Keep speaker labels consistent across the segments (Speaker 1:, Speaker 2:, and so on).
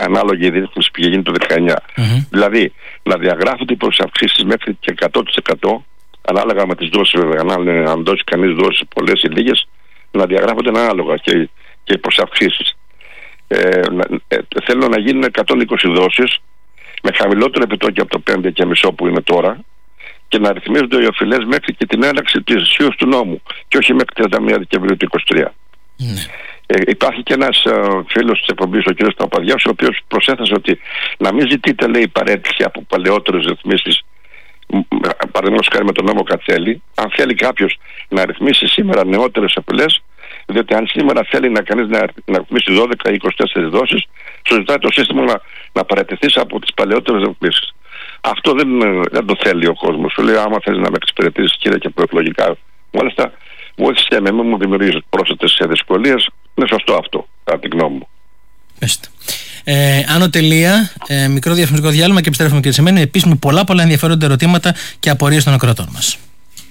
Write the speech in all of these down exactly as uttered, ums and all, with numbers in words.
Speaker 1: ανάλογη ρύθμιση που είχε γίνει το δεκαεννιά. Mm-hmm. Δηλαδή να διαγράφονται οι προσαυξήσεις μέχρι και εκατό τοις εκατό ανάλογα με τις δόσεις, βέβαια. Αν, αν δώσει κανείς δόσεις πολλές ή λίγες, να διαγράφονται ανάλογα και, και οι προσαυξήσεις. Ε, ε, θέλω να γίνουν εκατόν είκοσι δόσεις με χαμηλότερο επιτόκιο από το πέντε κόμμα πέντε που είναι τώρα και να ρυθμίζονται οι οφειλές μέχρι και την έναρξη της ισχύως του νόμου και όχι μέχρι τριάντα μία Δεκεμβρίου του είκοσι τρία. Mm. Ε, υπάρχει και ένας ε, φίλος της εκπομπής, ο κ. Παπαδιάς, ο οποίος προσέθεσε ότι να μην ζητείτε, λέει, παρέτηση από παλαιότερες ρυθμίσεις, παραδείγματος χάρη με τον νόμο Κατσέλη, αν θέλει κάποιος να ρυθμίσει σήμερα νεότερες απειλές, διότι αν σήμερα θέλει να κανείς να, να ρυθμίσει δώδεκα ή είκοσι τέσσερις δόσεις, σου ζητάει το σύστημα να, να παραιτηθείς από τις παλαιότερες ρυθμίσεις. Αυτό δεν, δεν το θέλει ο κόσμος. Σου λέει, άμα θέλεις να με εξυπηρετήσεις, κύριε, και προεκλογικά, μάλιστα, βοήθησε με, μου δημιουργήσει πρόσθετες δυσκολίες. Είναι σωστό αυτό, κατά τη γνώμη μου.
Speaker 2: Ε, Άνω τελεία, ε, μικρό διαφημιστικό διάλειμμα και επιστρέφουμε, κύριε Σεμένη, επίσης με πολλά πολλά ενδιαφέροντα ερωτήματα και απορίες των ακροατών μας.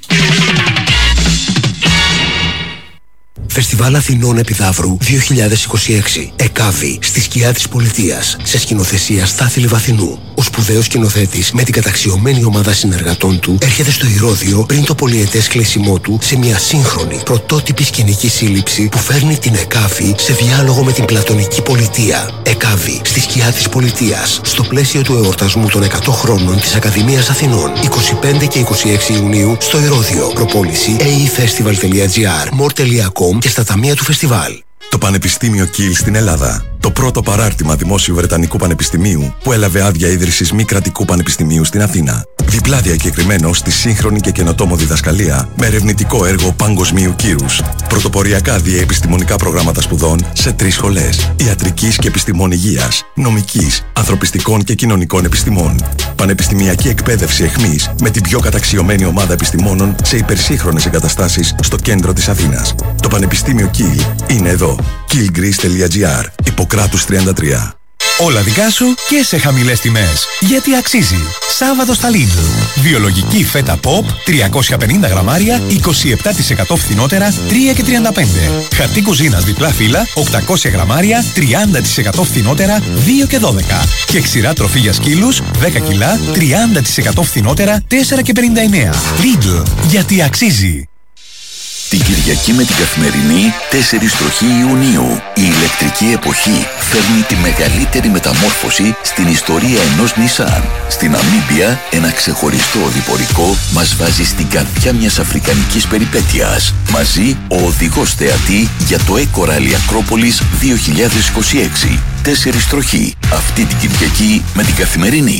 Speaker 3: Φεστιβάλ Αθηνών Επιδαύρου δύο χιλιάδες είκοσι έξι. ΕΚΑΒΗ, στη σκιά της πολιτείας. Σε σκηνοθεσία Στάθη Λιβαθινού. Ο σπουδαίος σκηνοθέτης με την καταξιωμένη ομάδα συνεργατών του έρχεται στο Ηρώδειο πριν το πολυετές κλείσιμό του σε μια σύγχρονη πρωτότυπη σκηνική σύλληψη που φέρνει την ΕΚΑΒΗ σε διάλογο με την πλατωνική πολιτεία. ΕΚΑΒΗ, στη σκιά της πολιτείας. Στο πλαίσιο του εορτασμού των εκατό χρόνων της Ακαδημίας Αθηνών. είκοσι πέντε και είκοσι έξι Ιουνίου στο Ηρώδειο. Προπόληση έι ι φεστιβάλ τελεία τζι άρ, μορ τελεία κομ και στα ταμεία του φεστιβάλ.
Speaker 4: Το Πανεπιστήμιο Κιλ στην Ελλάδα. Το πρώτο παράρτημα δημόσιου Βρετανικού Πανεπιστημίου που έλαβε άδεια ίδρυσης μη κρατικού πανεπιστημίου στην Αθήνα. Διπλά διακεκριμένο στη σύγχρονη και καινοτόμο διδασκαλία με ερευνητικό έργο παγκοσμίου κύρους. Πρωτοποριακά διαεπιστημονικά προγράμματα σπουδών σε τρεις σχολές: ιατρικής και επιστημών υγείας, νομικής, ανθρωπιστικών και κοινωνικών επιστημών. Πανεπιστημιακή εκπαίδευση εχμής με την πιο καταξιωμένη ομάδα επιστημόνων σε υπερσύγχρονες εγκαταστάσεις στο κέντρο της Αθήνας. Το Πανεπιστήμιο Κιλ είναι εδώ. κιλ γκρις τελεία τζι άρ, Ιπποκράτους τριάντα τρία.
Speaker 5: Όλα δικά σου και σε χαμηλές τιμές. Γιατί αξίζει. Σάββατο στα Lidl. Βιολογική φέτα pop, τριακόσια πενήντα γραμμάρια, είκοσι επτά τοις εκατό φθηνότερα, τρία και τριάντα πέντε. Χαρτί κουζίνας διπλά φύλλα, οκτακόσια γραμμάρια, τριάντα τοις εκατό φθηνότερα, δύο και δώδεκα. Και ξηρά τροφή για σκύλους, δέκα κιλά, τριάντα τοις εκατό φθηνότερα, τέσσερα και πενήντα εννέα. Lidl. Γιατί αξίζει.
Speaker 6: Την Κυριακή με την Καθημερινή, τέσσερις τροχή Ιουνίου. Η ηλεκτρική εποχή φέρνει τη μεγαλύτερη μεταμόρφωση στην ιστορία ενός Nissan. Στην Ναμίμπια, ένα ξεχωριστό οδηπορικό μας βάζει στην καρδιά μιας αφρικανικής περιπέτειας. Μαζί, ο οδηγός θεατή για το Eco Rally Ακρόπολης δύο χιλιάδες είκοσι έξι. Τέσσερις τροχή. Αυτή την Κυριακή με την Καθημερινή.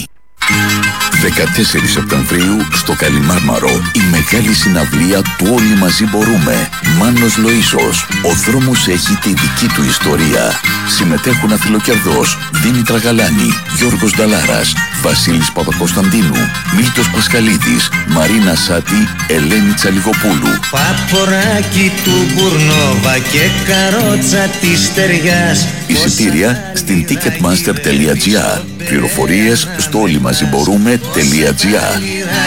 Speaker 6: δεκατέσσερις Σεπτεμβρίου στο Καλιμάρμαρο η μεγάλη συναυλία του Όλοι Μαζί Μπορούμε. Μάνος Λοΐσος. Ο δρόμος έχει τη δική του ιστορία. Συμμετέχουν Αθηλοκερδός, Δήμητρα Γαλάνη, Γιώργος Νταλάρας, Βασίλης Παπακοσταντίνου, Μίλτος Πασχαλίδης, Μαρίνα Σάτη, Ελένη Τσαλιγοπούλου.
Speaker 7: Παποράκι του Μπουρνόβα και καρότσα της Στεριάς.
Speaker 6: Εισιτήρια στην ticketmaster τελεία τζι άρ. Πληροφορίες στο όλοιμαζιμπορούμε τελεία τζι άρ.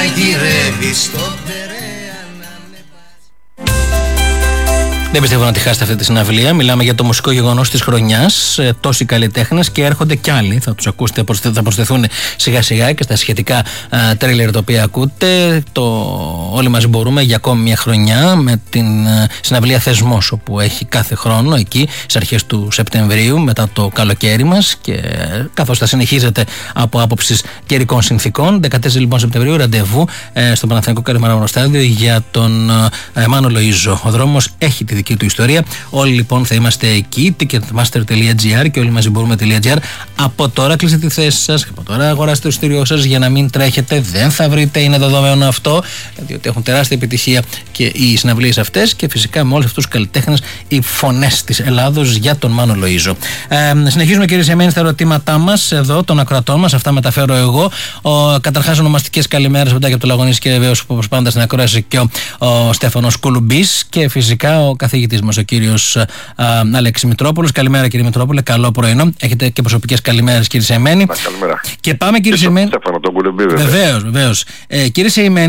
Speaker 2: Δεν πιστεύω να τη χάσετε αυτή τη συναυλία. Μιλάμε για το μουσικό γεγονός της χρονιάς. Ε, τόσοι καλλιτέχνες και έρχονται κι άλλοι. Θα τους ακούσετε, θα προσθεθούν σιγά σιγά και στα σχετικά α, τρέλερ τα οποία ακούτε. Το Όλοι Μαζί Μπορούμε για ακόμη μια χρονιά με την α, συναυλία Θεσμός, όπου έχει κάθε χρόνο εκεί στις αρχές του Σεπτεμβρίου μετά το καλοκαίρι μας και καθώς θα συνεχίζεται από άποψης καιρικών συνθήκων. δεκατέσσερις λοιπόν Σεπτεμβρίου ραντεβού ε, στο Παναθηναϊκό Καλιμάρμαρο Στάδιο για τον ε, Μάνο Λοΐζο. Ο δρόμος έχει τη δική του ιστορία. Όλοι λοιπόν θα είμαστε εκεί. ticketmaster τελεία τζι άρ και όλοι μαζί μπορούμε τελεία τζι άρ. Από τώρα κλείστε τη θέση σας, από τώρα αγοράστε το εισιτήριό σας για να μην τρέχετε. Δεν θα βρείτε, είναι δεδομένο αυτό, διότι έχουν τεράστια επιτυχία και οι συναυλίες αυτές και φυσικά με όλους αυτούς τους καλλιτέχνες, οι φωνές της Ελλάδος για τον Μάνο Λοΐζο. Ε, συνεχίζουμε, κύριε Σεμένη, στα ερωτήματά μας εδώ, των ακροατών μας. Αυτά μεταφέρω εγώ. Ο, καταρχάς, ονομαστικές καλημέρες μετά και από το Λαγωνίς και βεβαίως όπως πάντα στην ακρόαση και ο, ο Στέφανος Κουλουμπής και φυσικά ο καθηγητής μας, ο κύριος Αλέξης Μητρόπουλος. Καλημέρα, κύριε Μητρόπουλε, καλό πρωινό. Έχετε και προσωπικές καλημέρες, κύριε Σεμένη.
Speaker 1: Καλημέρα.
Speaker 2: Και πάμε, κύριε Σεμένη.
Speaker 1: Στέφανο τον Κουλουμπή,
Speaker 2: βεβαίως, βεβαίως. Ε, κύριε Σεμένη, τι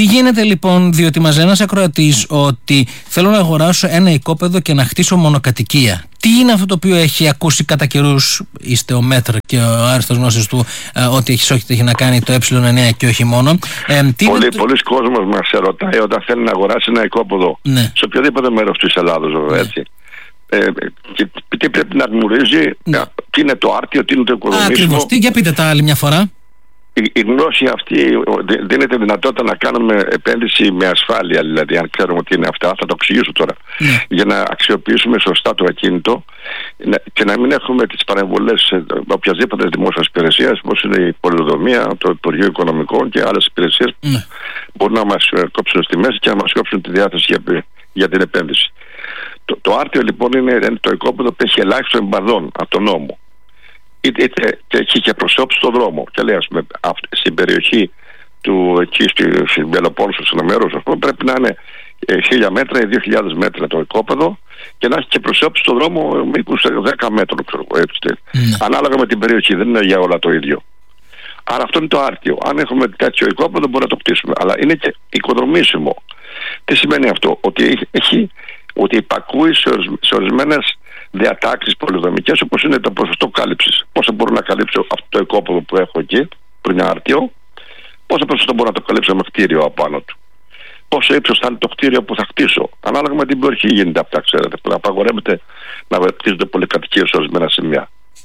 Speaker 2: Τι γίνεται λοιπόν, διότι μας λέει ένας ακροατής ότι θέλω να αγοράσω ένα οικόπεδο και να χτίσω μονοκατοικία. Τι είναι αυτό το οποίο έχει ακούσει κατά καιρούς, είστε ο Μέτρ και ο άριστος γνώστης του, ε, ότι έχει, όχι, έχει να κάνει το ε εννιά και όχι μόνο. Ε, τι
Speaker 1: Πολύ,
Speaker 2: είναι...
Speaker 1: Πολλοί κόσμος μας ρωτάει όταν θέλει να αγοράσει ένα οικόπεδο, ναι, σε οποιοδήποτε μέρος της Ελλάδος, βέβαια, ναι, έτσι. Ε, και τι πρέπει να γνωρίζει, ναι, τι είναι το άρτιο, τι είναι το οικοδομήσιμο.
Speaker 2: Ακριβώς. Τι, για πείτε τα άλλη μια φορά.
Speaker 1: Η, η γνώση αυτή δίνεται δυνατότητα να κάνουμε επένδυση με ασφάλεια, δηλαδή αν ξέρουμε τι είναι αυτά, θα το εξηγήσω τώρα, yeah, για να αξιοποιήσουμε σωστά το ακίνητο και να μην έχουμε τις παρεμβολές οποιασδήποτε δημόσιας υπηρεσίας, όπως είναι η πολεοδομία, το Υπουργείο Οικονομικών και άλλες υπηρεσίες, yeah, που μπορούν να μας κόψουν στη μέση και να μας κόψουν τη διάθεση για, για την επένδυση. Το, το άρτιο λοιπόν είναι το οικόπεδο που έχει ελάχιστο εμπαδόν από τον νόμο. Είτε, είτε και έχει και προσώπηση στον δρόμο. Και λέει, ας πούμε, στην περιοχή του εκεί στην Πελοπόννησο, σε ένα μέρος, αυτό πρέπει να είναι χίλια μέτρα ή δύο χιλιάδες μέτρα το οικόπεδο και να έχει και προσώπηση στον δρόμο μήκους δέκα μέτρων, ξέρω, έτσι, mm. ανάλογα με την περιοχή. Δεν είναι για όλα το ίδιο. Άρα αυτό είναι το άρτιο. Αν έχουμε τέτοιο οικόπεδο μπορούμε να το κτίσουμε. Αλλά είναι και οικοδομήσιμο. Τι σημαίνει αυτό? Ότι, έχει, ότι υπακούει σε ορισμένες διατάξεις πολυδομικές, όπως είναι το ποσοστό κάλυψης. Πόσο μπορώ να καλύψω αυτό το οικόπεδο που έχω εκεί, που είναι άρτιο, πόσο ποσοστό μπορώ να το καλύψω με κτίριο απάνω του. Πόσο ύψος θα είναι το κτίριο που θα χτίσω. Ανάλογα με την περιοχή γίνεται αυτά, ξέρετε. Που απαγορεύεται να χτίζονται πολυκατοικίες σε ορισμένα σημεία.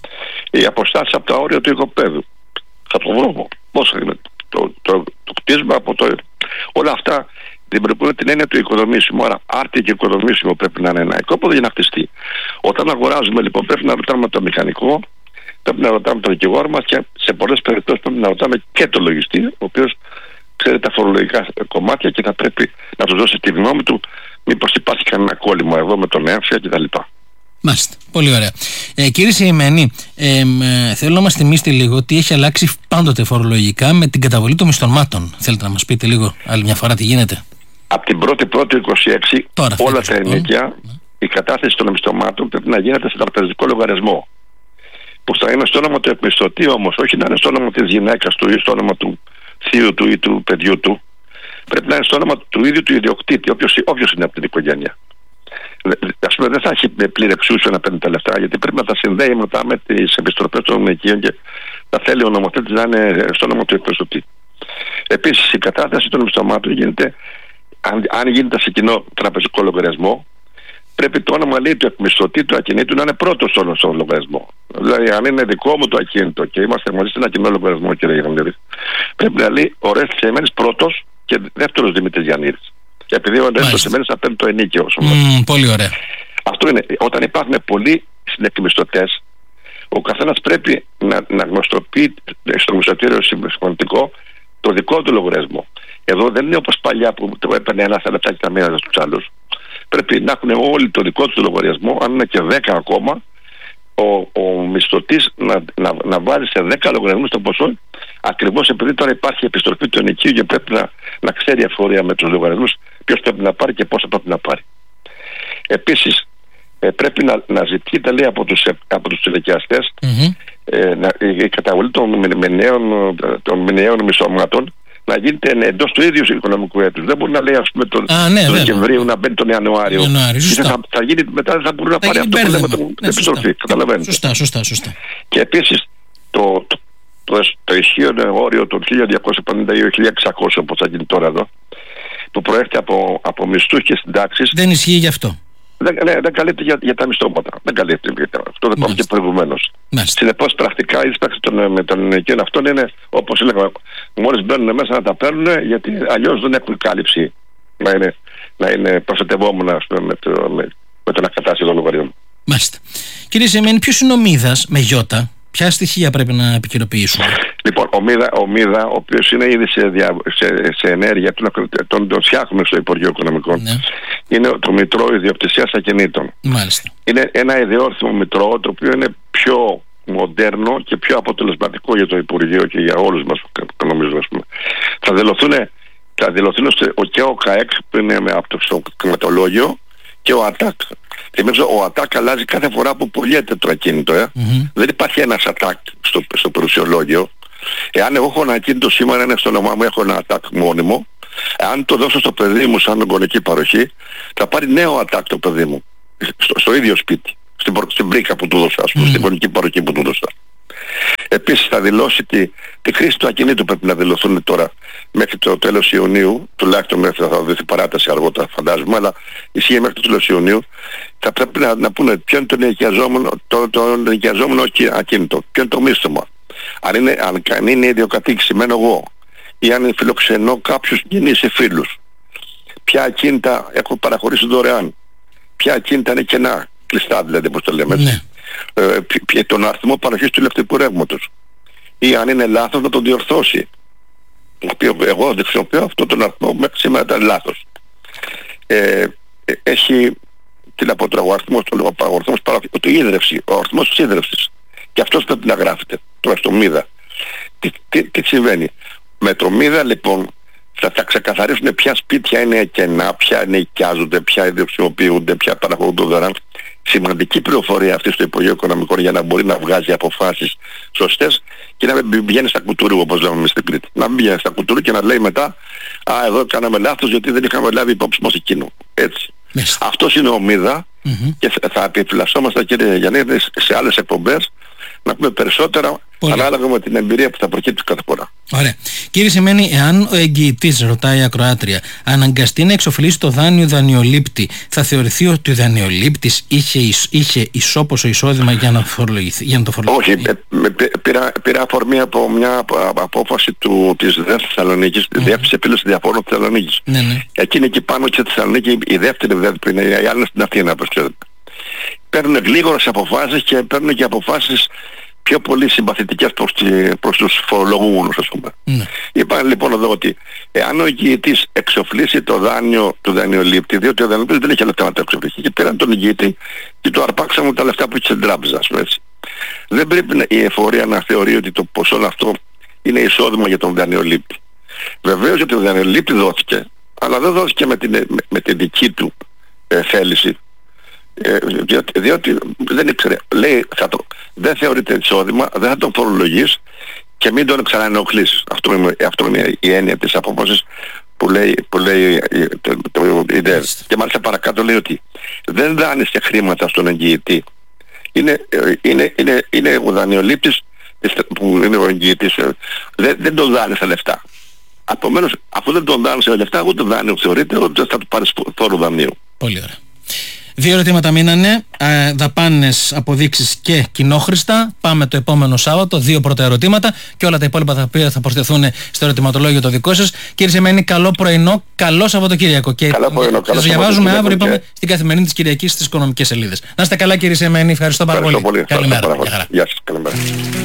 Speaker 1: Οι αποστάσεις από τα όρια του οικοπαίδου. Από τον δρόμο. Πόσο είναι το, το, το, το κτίσμα από το. Όλα αυτά δημιουργούν την έννοια του οικοδομήσιμου. Άρα, άρτιο και οικοδομήσιμο πρέπει να είναι ένα οικόπεδο για να χτιστεί. Όταν αγοράζουμε, λοιπόν, πρέπει να ρωτάμε το μηχανικό, πρέπει να ρωτάμε τον δικηγόρο μας και σε πολλές περιπτώσεις πρέπει να ρωτάμε και τον λογιστή, ο οποίος ξέρει τα φορολογικά κομμάτια και θα πρέπει να του δώσει τη γνώμη του, μήπως υπάρχει κανένα κόλλημα εδώ με τον έμφυα κτλ.
Speaker 2: Μάλιστα. Πολύ ωραία. Ε, κύριε Σεϊμένη, ε, ε, θέλω να μας θυμίσετε λίγο τι έχει αλλάξει πάντοτε φορολογικά με την καταβολή των μισθωμάτων. Θέλετε να μας πείτε λίγο άλλη μια φορά τι γίνεται?
Speaker 1: Από την πρώτη πρώτη είκοσι έξι
Speaker 2: Τώρα,
Speaker 1: όλα τα ενοίκια, ναι, η κατάθεση των μισθωμάτων πρέπει να γίνεται σε τραπεζικό λογαριασμό. Που θα είναι στο όνομα του επιστωτή όμως, όχι να είναι στο όνομα της γυναίκας του ή στο όνομα του θείου του ή του παιδιού του. Πρέπει να είναι στο όνομα του ίδιου του ιδιοκτήτη, όποιος είναι από την οικογένεια. Ας πούμε, δεν θα έχει πλήρη εξούσιο να παίρνει τα λεφτά, γιατί πρέπει να τα συνδέει μετά με τις επιστροφές των νοικίων και θα θέλει ο νομοθέτης να είναι στο όνομα του επιστωτή. Επίσης, η κατάθεση των μισθωμάτων γίνεται, αν, αν γίνεται σε κοινό τραπεζικό λογαριασμό, πρέπει το όνομα, λέει, του εκμισθωτή του ακινήτου να είναι πρώτο στον λογαριασμό. Δηλαδή, αν είναι δικό μου το ακίνητο και είμαστε μαζί σε ένα κοινό λογαριασμό, κύριε Γιαννίδη, πρέπει να λέει ο Ρέστης Σεϊμένης πρώτος και δεύτερος Δημήτρης Γιαννίδης. Και επειδή ο Ρέστης Σεϊμένης θα παίρνει το ενίκαιο.
Speaker 2: Mm, πολύ ωραία.
Speaker 1: Αυτό είναι. Όταν υπάρχουν πολλοί συνεκμισθωτές, ο καθένας πρέπει να, να γνωστοποιεί στο μισθωτήριο συμφωνητικό το δικό του λογαριασμό. Εδώ δεν είναι όπως παλιά που το έπαιρνε ένα στα λεπτά και τα μοίραζε στους άλλους. Πρέπει να έχουν όλοι το δικό του λογαριασμό, αν είναι και δέκα ακόμα, ο, ο μισθωτής να, να, να βάλει σε δέκα λογαριασμούς το ποσό, ακριβώς επειδή τώρα υπάρχει επιστροφή του ενοικίου και πρέπει να, να ξέρει εφορία με τους λογαριασμούς ποιος πρέπει να πάρει και πόσο πρέπει να πάρει. Επίσης, ε, πρέπει να, να ζητείτε, λέει, από τους, από τους τελεκιαστές mm-hmm. ε, να, η καταβολή των μηνιαίων, των μηνιαίων μισθωμάτων να γίνεται εντός του ίδιου οικονομικού έτους. Δεν μπορεί να λέει, ας πούμε, τον ναι, Δεκεμβρίου να μπαίνει τον Ιανουάριο.
Speaker 2: Ιανουάριο
Speaker 1: θα, θα γίνει, μετά δεν θα μπορεί να θα πάρει αυτό που λέμε τον ναι, επιστροφή. Καταλαβαίνετε.
Speaker 2: Σωστά, σωστά, σωστά.
Speaker 1: Και επίσης το, το, το, το ισχύον όριο των χίλια διακόσια πενήντα δύο με χίλια εξακόσια, όπως θα γίνει τώρα εδώ, που προέρχεται από, από μισθούς και συντάξεις.
Speaker 2: Δεν ισχύει γι' αυτό.
Speaker 1: Δεν, ναι, δεν καλύπτει για, για τα μισθώματα. Δεν καλύπτει. Αυτό δεν πάμε και προηγουμένως. Συνεπώς, πρακτικά η εισπράξη με τον ενοικίων αυτών είναι, όπως έλεγα, μόλις μπαίνουν μέσα να τα παίρνουν, γιατί αλλιώς δεν έχουν κάλυψη να είναι, να είναι προστατευόμενα με, το, με, με τον ακατάσταση των λογαριών.
Speaker 2: Μάλιστα. Κύριε Σεϊμένη, ποιος είναι ο Μίδας με γιώτα? Ποια στοιχεία πρέπει να επικαιροποιήσουμε?
Speaker 1: Λοιπόν, ο Μίδα, ο, Μίδα, ο οποίος είναι ήδη σε, δια, σε, σε ενέργεια, τον, τον, τον φτιάχνουμε στο Υπουργείο Οικονομικών, ναι. Είναι το Μητρό Ιδιοκτησίας Ακινήτων.
Speaker 2: Μάλιστα.
Speaker 1: Είναι ένα ιδιόρθιμο μητρό, το οποίο είναι πιο μοντέρνο και πιο αποτελεσματικό για το Υπουργείο και για όλους μας, νομίζω. Θα δηλωθούν, θα δηλωθούν και ο ΚΑΕΚ, που είναι από το κτηματολόγιο, και ο ΑΤΑΚ. Θυμίζω, ο ΑΤΑΚ αλλάζει κάθε φορά που πωλιέται το ακίνητο. Ε. Mm-hmm. Δεν υπάρχει ένας ΑΤΑΚ στο, στο περιουσιολόγιο. Εάν εγώ έχω ένα ακίνητο σήμερα, είναι στο όνομά μου, έχω ένα ΑΤΑΚ μόνιμο. Αν το δώσω στο παιδί μου σαν γονική παροχή, θα πάρει νέο ατάκ το παιδί μου. Στο, στο ίδιο σπίτι. Στην, στην πρίκα που του δώσα, ας πούμε, mm. στην γονική παροχή που του δώσα. Επίσης θα δηλώσει τη, τη χρήση του ακινήτου, πρέπει να δηλωθούν τώρα μέχρι το τέλος Ιουνίου, τουλάχιστον μέχρι θα δοθεί παράταση αργότερα φαντάζομαι, αλλά ισχύει μέχρι το τέλος Ιουνίου. Θα πρέπει να, να πούνε ποιο είναι το νοικιαζόμενο, το, το νοικιαζόμενο ακίνητο, ποιο είναι το μίσθωμα. Αν είναι, αν, αν είναι ιδιοκατοικημένο εγώ ή αν φιλοξενώ κάποιους γενείς ή φίλους, ποια ακίνητα έχω παραχωρήσει δωρεάν, ποια ακίνητα είναι κενά, κλειστά δηλαδή όπως το λέμε έτσι. Ναι. Ε, π, τον αριθμό παροχής του ηλεκτρικού ρεύματος, ή αν είναι λάθος να τον διορθώσει, το οποίο εγώ δεν χρησιμοποιώ αυτό τον αριθμό, μέχρι σήμερα ήταν λάθος. Ε, ε, έχει την αποτραγω, ο αριθμός, ο αριθμός παροχής, το ίδρυυση, ο αριθμός της ίδρυυσης, και αυτός πρέπει να γράφεται τώρα στο ΜΥΔΑ. Τι, τι, τι συμβαίνει με το ΜΥΔΑ λοιπόν? Θα, θα ξεκαθαρίσουν ποια σπίτια είναι κενά, ποια νοικιάζονται, ποια ιδιοκτησιοποιούνται, ποια παραχωρούνται δωρεάν. Σημαντική πληροφορία αυτή στο Υπουργείο Οικονομικών για να μπορεί να βγάζει αποφάσεις σωστές και να μην πηγαίνει στα κουτούρου, όπως λέμε εμείς στην Κρήτη. Να μην πηγαίνει στα κουτούρου και να λέει μετά, α, εδώ κάναμε λάθος γιατί δεν είχαμε λάβει υπόψη μας εκείνο. Έτσι. Yes. Αυτός είναι ο ΜΥΔΑ mm-hmm. και θα, θα επιφυλασσόμαστε, κύριε Γιαννίδη, σε άλλες εκπομπές να πούμε περισσότερα. Πολύ. Ανάλογα με την εμπειρία που θα προκύψει κάθε φορά.
Speaker 2: Ωραία. Κύριε Σεμένη, εάν ο εγγυητής, ρωτάει η ακροάτρια, αναγκαστεί να εξοφλήσει το δάνειο δανειολήπτη, θα θεωρηθεί ότι ο δανειολήπτης είχε, είχε ισόποσο εισόδημα για να, για να το φορολογηθεί?
Speaker 1: Όχι, ε, πήρα, πήρα αφορμή από μια απόφαση του, της ΔΕΘ Θεσσαλονίκης, mm. Διεύθυνση Επίλυσης Διαφόρων Θεσσαλονίκης. Mm. Εκείνη εκεί πάνω και στη Θεσσαλονίκη, η δεύτερη ΔΕΘ που είναι, οι άλλες στην Αθήνα, όπως ξέρετε. Παίρνουν γλίγορες αποφάσεις και παίρνουν και αποφάσεις πιο πολύ συμπαθητικές προς, τη, προς τους φορολογούμενους, ας πούμε. Mm. Είπαν λοιπόν εδώ ότι εάν ο εγγυητής εξοφλήσει το δάνειο του δανειολήπτη, διότι ο δανειολήπτης δεν είχε λεφτά να το εξοφλήσει, και πήραν τον εγγυητή και του αρπάξαμε τα λεφτά που είχε στην τράπεζα, ας πούμε, έτσι. Δεν πρέπει η εφορία να θεωρεί ότι το ποσό αυτό είναι εισόδημα για τον δανειολήπτη. Βεβαίως ότι ο δανειολήπτη δόθηκε, αλλά δεν δόθηκε με την, με, με την δική του ε, θέληση. Ε, διότι, διότι δεν ήξερε, λέει θα το, δεν θεωρείται εισόδημα, δεν θα τον φορολογείς και μην τον ξαναενοχλήσεις. Αυτό είναι, αυτό είναι η έννοια της απόφασης που λέει, που λέει το, το, το, η ΔΕΔ. Και μάλιστα παρακάτω λέει ότι δεν δάνεισε χρήματα στον εγγυητή. Είναι, είναι, είναι, είναι ο δανειολήπτης που είναι ο εγγυητής, δεν, δεν τον δάνεισε λεφτά. Επομένως, αφού δεν τον δάνεισε λεφτά, ούτε δάνειο θεωρείται, ότι θα του πάρεις φόρο δανείου.
Speaker 2: Πολύ ωραία. Δύο ερωτήματα μείνανε, ε, δαπάνες, αποδείξεις και κοινόχρηστα. Πάμε το επόμενο Σάββατο, δύο πρώτα ερωτήματα και όλα τα υπόλοιπα θα, θα προσθεθούν στο ερωτηματολόγιο το δικό σας. Κύριε Σεμένη, καλό πρωινό, καλό Σαββατοκύριακο. Και
Speaker 1: καλό πρωινό, καλό
Speaker 2: σας διαβάζουμε αύριο, είπαμε, στην καθημερινή της Κυριακής στις οικονομικές σελίδες. Να είστε καλά, κύριε Σεμένη, ευχαριστώ πάρα
Speaker 1: ευχαριστώ
Speaker 2: πολύ.
Speaker 1: πολύ.
Speaker 2: Καλημέρα.
Speaker 1: Γεια σας, καλημέρα.